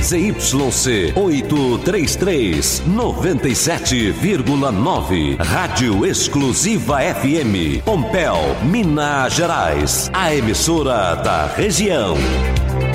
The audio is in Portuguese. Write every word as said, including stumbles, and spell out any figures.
Z Y C oitocentos e trinta e três, noventa e sete vírgula nove. Rádio Exclusiva F M, Pompéu, Minas Gerais. A emissora da região.